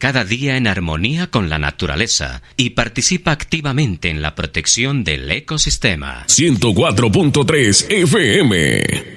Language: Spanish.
cada día en armonía con la naturaleza y participa activamente en la protección del ecosistema. 104.3 FM